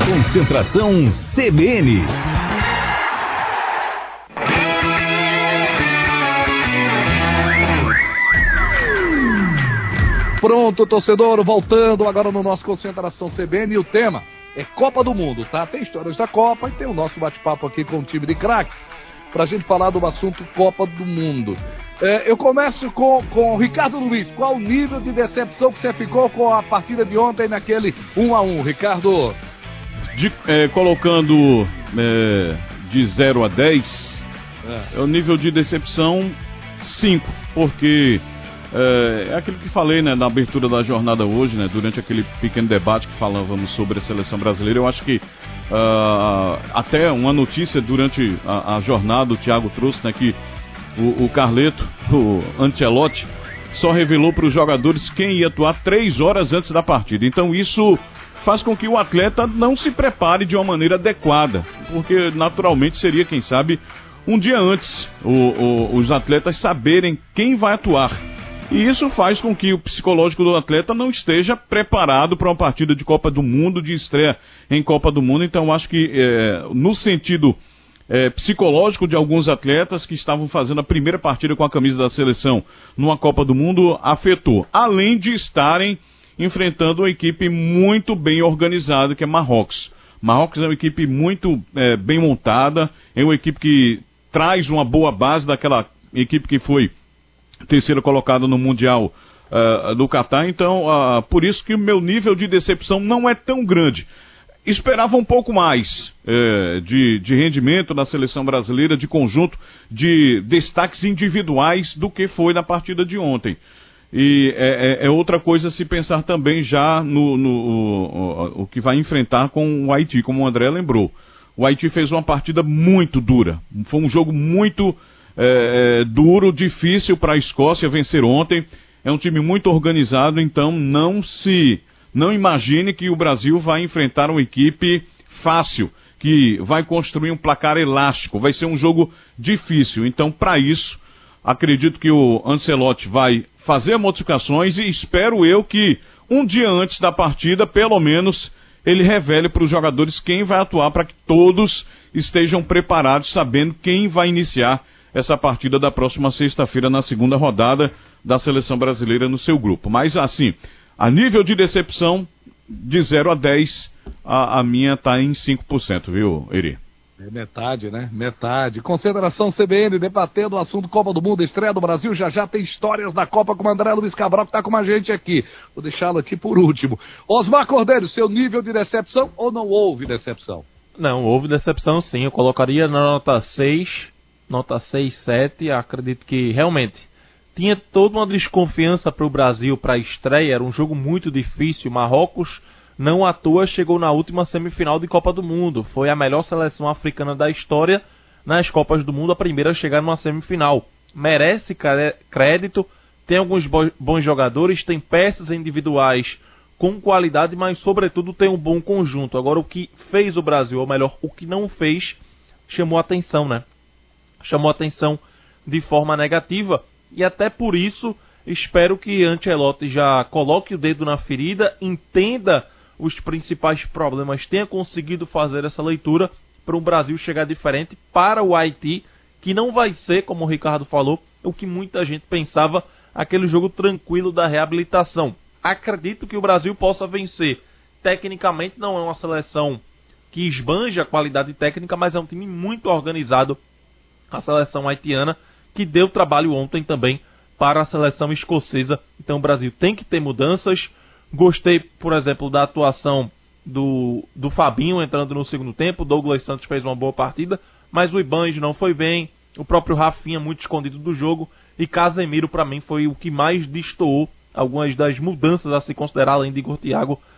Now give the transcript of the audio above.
Concentração CBN. Pronto, torcedor, voltando agora no nosso Concentração CBN, e o tema é Copa do Mundo, tá? Tem histórias da Copa e tem o nosso bate-papo aqui com o time de craques, pra gente falar do assunto Copa do Mundo. Eu começo com o Ricardo Luiz. Qual o nível de decepção que você ficou com a partida de ontem naquele 1-1, Ricardo? Colocando de 0 a 10, o nível de decepção 5, porque é aquilo que falei, né, na abertura da jornada hoje, né, durante aquele pequeno debate que falávamos sobre a seleção brasileira. Eu acho que até uma notícia durante a jornada o Thiago trouxe, né, que o Carleto, o Ancelotti, só revelou para os jogadores quem ia atuar 3 horas antes da partida. Então isso faz com que o atleta não se prepare de uma maneira adequada, porque naturalmente seria, quem sabe, um dia antes os atletas saberem quem vai atuar. E isso faz com que o psicológico do atleta não esteja preparado para uma partida de Copa do Mundo, de estreia em Copa do Mundo. Então acho que no sentido psicológico de alguns atletas que estavam fazendo a primeira partida com a camisa da seleção numa Copa do Mundo, afetou. Além de estarem enfrentando uma equipe muito bem organizada, que é Marrocos. Marrocos é uma equipe muito bem montada, é uma equipe que traz uma boa base daquela equipe que foi terceiro colocado no Mundial do Catar. Então, por isso que o meu nível de decepção não é tão grande. Esperava um pouco mais de rendimento na seleção brasileira, de conjunto, de destaques individuais do que foi na partida de ontem. E é outra coisa se pensar também já o que vai enfrentar com o Haiti, como o André lembrou. O Haiti fez uma partida muito dura. Foi um jogo muito duro, difícil para a Escócia vencer ontem. É um time muito organizado, então não imagine que o Brasil vai enfrentar uma equipe fácil, que vai construir um placar elástico. Vai ser um jogo difícil. Então, para isso, acredito que o Ancelotti vai fazer modificações e espero eu que um dia antes da partida, pelo menos, ele revele para os jogadores quem vai atuar, para que todos estejam preparados, sabendo quem vai iniciar essa partida da próxima sexta-feira na segunda rodada da seleção brasileira no seu grupo. Mas assim, a nível de decepção, de 0 a 10, a minha está em 5%, viu, Eri? É metade, né? Metade. Concentração CBN, debatendo o assunto Copa do Mundo, estreia do Brasil. Já tem histórias da Copa com o André Luiz Cabral, que está com a gente aqui. Vou deixá-lo aqui por último. Osmar Cordeiro, seu nível de decepção ou não houve decepção? Não, houve decepção sim. Eu colocaria na nota 6, nota 6, 7. Acredito que realmente tinha toda uma desconfiança para o Brasil para a estreia. Era um jogo muito difícil. Marrocos, não à toa, chegou na última semifinal de Copa do Mundo. Foi a melhor seleção africana da história nas Copas do Mundo, a primeira a chegar numa semifinal. Merece crédito, tem alguns bons jogadores, tem peças individuais com qualidade, mas sobretudo tem um bom conjunto. Agora, o que fez o Brasil, ou melhor, o que não fez, chamou atenção, né? Chamou atenção de forma negativa, e até por isso espero que Ancelotti já coloque o dedo na ferida, entenda os principais problemas, tenha conseguido fazer essa leitura para o Brasil chegar diferente para o Haiti, que não vai ser, como o Ricardo falou, o que muita gente pensava, aquele jogo tranquilo da reabilitação. Acredito que o Brasil possa vencer. Tecnicamente não é uma seleção que esbanja a qualidade técnica, mas é um time muito organizado, a seleção haitiana, que deu trabalho ontem também para a seleção escocesa. Então o Brasil tem que ter mudanças. Gostei, por exemplo, da atuação do Fabinho entrando no segundo tempo. Douglas Santos fez uma boa partida, mas o Ibanez não foi bem. O próprio Rafinha muito escondido do jogo. E Casemiro, para mim, foi o que mais destoou. Algumas das mudanças a se considerar, além de Igor Thiago,